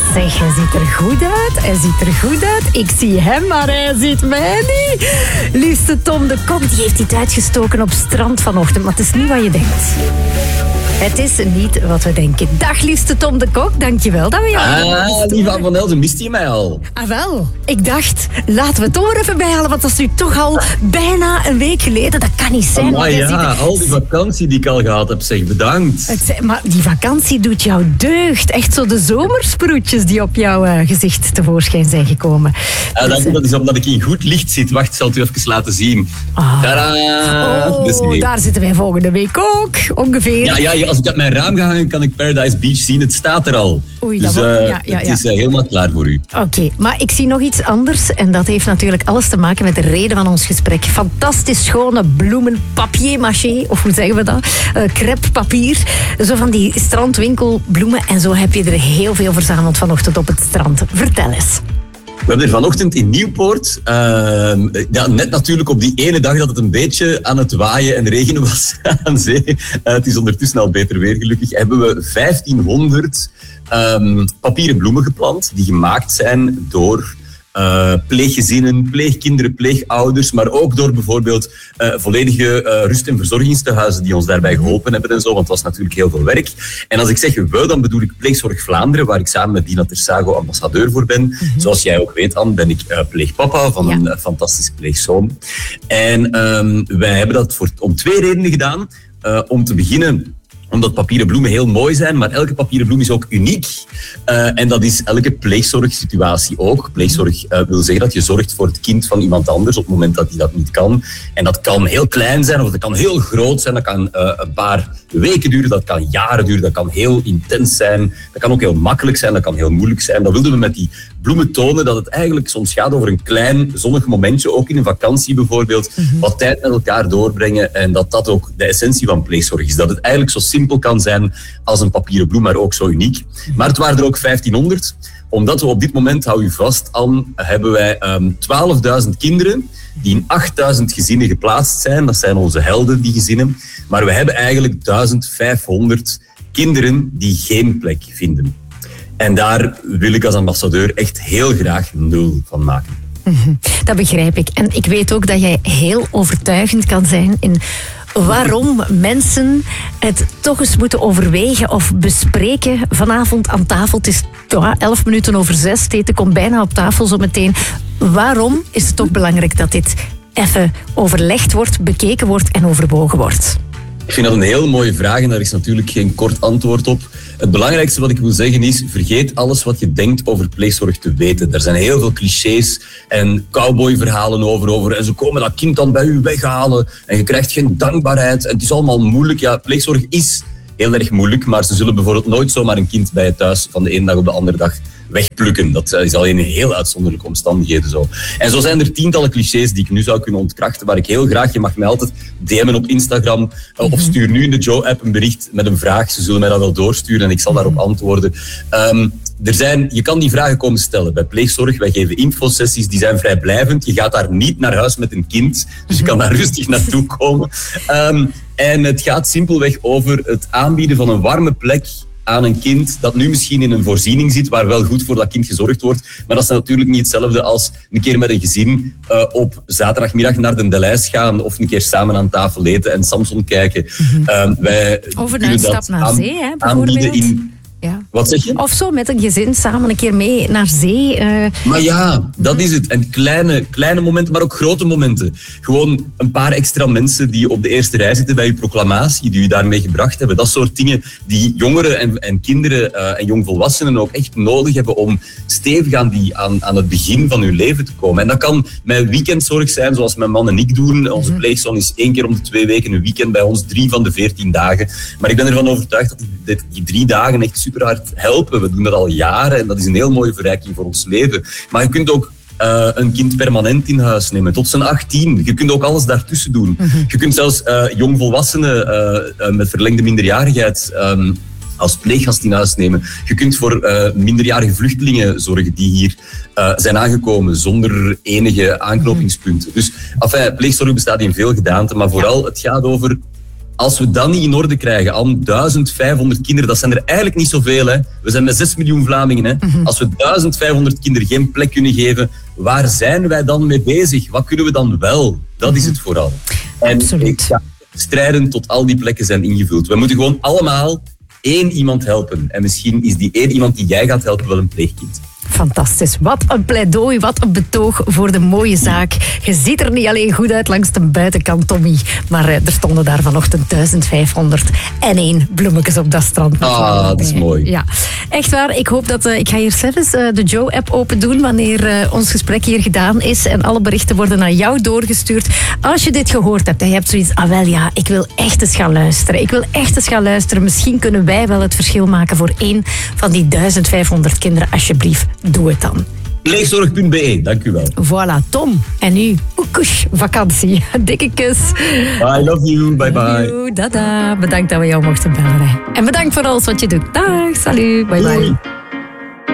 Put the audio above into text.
Zeg, hij ziet er goed uit. Hij ziet er goed uit. Ik zie hem, maar hij ziet mij niet. Liefste Tom de Kok, die heeft iets uitgestoken op strand vanochtend. Maar het is niet wat je denkt. Het is niet wat we denken. Dag, liefste Tom de Kok. Dankjewel dat we jou... Lieve Van Elzen, miste je mij al? Ah, wel. Ik dacht, laten we het er even bijhalen, want dat is nu toch al bijna een week geleden. Dat kan niet zijn. Maar ja, al die vakantie die ik al gehad heb, zeg, bedankt. Maar die vakantie doet jou deugd. Echt zo de zomersproetjes die op jouw gezicht tevoorschijn zijn gekomen. Dat is omdat ik in goed licht zit. Wacht, ik zal het u even laten zien. Tadaa! Daar zitten wij volgende week ook, ongeveer. Ja, als ik uit mijn raam ga hangen, kan ik Paradise Beach zien. Het staat er al. Oei, dus het is helemaal klaar voor u. Oké, maar ik zie nog iets anders. En dat heeft natuurlijk alles te maken met de reden van ons gesprek. Fantastisch schone bloemen, papier-mâché, of hoe zeggen we dat? Crêpepapier. Zo van die strandwinkelbloemen. En zo heb je er heel veel verzameld vanochtend op het strand. Vertel eens. We hebben er vanochtend in Nieuwpoort, net natuurlijk op die ene dag dat het een beetje aan het waaien en regenen was aan zee, het is ondertussen al beter weer gelukkig, hebben we 1500 papieren bloemen geplant die gemaakt zijn door pleeggezinnen, pleegkinderen, pleegouders, maar ook door bijvoorbeeld volledige rust- en verzorgingstehuizen die ons daarbij geholpen hebben en zo, want het was natuurlijk heel veel werk. En als ik zeg we, dan bedoel ik Pleegzorg Vlaanderen, waar ik samen met Dina Tersago ambassadeur voor ben. Mm-hmm. Zoals jij ook weet, Anne, ben ik pleegpapa van een fantastische pleegzoon. En wij hebben dat om 2 redenen gedaan. Om te beginnen, omdat papieren bloemen heel mooi zijn, maar elke papieren bloem is ook uniek. En dat is elke pleegzorgsituatie ook. Pleegzorg wil zeggen dat je zorgt voor het kind van iemand anders op het moment dat hij dat niet kan. En dat kan heel klein zijn of dat kan heel groot zijn. Dat kan een paar weken duren, dat kan jaren duren, dat kan heel intens zijn. Dat kan ook heel makkelijk zijn, dat kan heel moeilijk zijn. Dat wilden we met die bloemen tonen, dat het eigenlijk soms gaat over een klein zonnig momentje, ook in een vakantie bijvoorbeeld, wat tijd met elkaar doorbrengen en dat ook de essentie van pleegzorg is. Dat het eigenlijk zo simpel kan zijn als een papieren bloem, maar ook zo uniek. Maar het waren er ook 1500, omdat we op dit moment, hou u vast, Anne, hebben wij 12.000 kinderen die in 8.000 gezinnen geplaatst zijn. Dat zijn onze helden, die gezinnen. Maar we hebben eigenlijk 1500 kinderen die geen plek vinden. En daar wil ik als ambassadeur echt heel graag 0 van maken. Dat begrijp ik. En ik weet ook dat jij heel overtuigend kan zijn in waarom mensen het toch eens moeten overwegen of bespreken vanavond aan tafel. Het is 6:11. Het eten komt bijna op tafel zo meteen. Waarom is het toch belangrijk dat dit even overlegd wordt, bekeken wordt en overwogen wordt? Ik vind dat een heel mooie vraag en daar is natuurlijk geen kort antwoord op. Het belangrijkste wat ik wil zeggen is, vergeet alles wat je denkt over pleegzorg te weten. Er zijn heel veel clichés en cowboyverhalen over en ze komen dat kind dan bij u weghalen en je krijgt geen dankbaarheid en het is allemaal moeilijk. Ja, pleegzorg is heel erg moeilijk, maar ze zullen bijvoorbeeld nooit zomaar een kind bij je thuis van de ene dag op de andere dag wegplukken. Dat is alleen in heel uitzonderlijke omstandigheden zo. En zo zijn er tientallen clichés die ik nu zou kunnen ontkrachten, waar ik heel graag, je mag mij altijd DM'en op Instagram of stuur nu in de Joe-app een bericht met een vraag. Ze zullen mij dat wel doorsturen en ik zal daarop antwoorden. Je kan die vragen komen stellen bij pleegzorg. Wij geven infosessies, die zijn vrijblijvend. Je gaat daar niet naar huis met een kind, dus je kan daar rustig naartoe komen. En het gaat simpelweg over het aanbieden van een warme plek aan een kind dat nu misschien in een voorziening zit waar wel goed voor dat kind gezorgd wordt. Maar dat is natuurlijk niet hetzelfde als een keer met een gezin op zaterdagmiddag naar de Delijs gaan of een keer samen aan tafel eten en Samson kijken. Wij over naar een stap naar zee, hè, bijvoorbeeld. Ja. Wat zeg je? Of zo met een gezin samen een keer mee naar zee. Maar ja, dat is het. En kleine momenten, maar ook grote momenten. Gewoon een paar extra mensen die op de eerste rij zitten bij je proclamatie, die je daarmee gebracht hebben. Dat soort dingen die jongeren en kinderen en jongvolwassenen ook echt nodig hebben om stevig aan het begin van hun leven te komen. En dat kan met weekendzorg zijn, zoals mijn man en ik doen. Onze pleegzoon is 1 keer om de 2 weken een weekend bij ons, 3 van de 14 dagen. Maar ik ben ervan overtuigd dat die 3 dagen echt super hard helpen. We doen dat al jaren en dat is een heel mooie verrijking voor ons leven. Maar je kunt ook een kind permanent in huis nemen, tot zijn 18. Je kunt ook alles daartussen doen. Je kunt zelfs jongvolwassenen met verlengde minderjarigheid als pleeggast in huis nemen. Je kunt voor minderjarige vluchtelingen zorgen die hier zijn aangekomen zonder enige aanknopingspunten. Dus pleegzorg bestaat in veel gedaanten, maar vooral het gaat over Als we dat niet in orde krijgen, al 1500 kinderen, dat zijn er eigenlijk niet zoveel. Hè. We zijn met 6 miljoen Vlamingen. Hè. Als we 1500 kinderen geen plek kunnen geven, waar zijn wij dan mee bezig? Wat kunnen we dan wel? Dat is het vooral. Absoluut. En ik ga strijden tot al die plekken zijn ingevuld. We moeten gewoon allemaal 1 iemand helpen. En misschien is die 1 iemand die jij gaat helpen wel een pleegkind. Fantastisch. Wat een pleidooi, wat een betoog voor de mooie zaak. Je ziet er niet alleen goed uit langs de buitenkant, Tommy. Maar er stonden daar vanochtend 1501 bloemetjes op dat strand. Dat is mooi. Ja, echt waar. Ik hoop dat... ik ga hier zelfs de Joe-app open doen wanneer ons gesprek hier gedaan is. En alle berichten worden naar jou doorgestuurd. Als je dit gehoord hebt en je hebt zoiets... wel ja, ik wil echt eens gaan luisteren. Ik wil echt eens gaan luisteren. Misschien kunnen wij wel het verschil maken voor 1 van die 1500 kinderen. Alsjeblieft, doe het dan. Pleegzorg.be, dank u wel. Voilà, Tom. En nu, oekush, vakantie. Dikke kus. I love you, bye bye. Dada. Bedankt dat we jou mochten bellen. En bedankt voor alles wat je doet. Dag, salut, bye bye. Doei.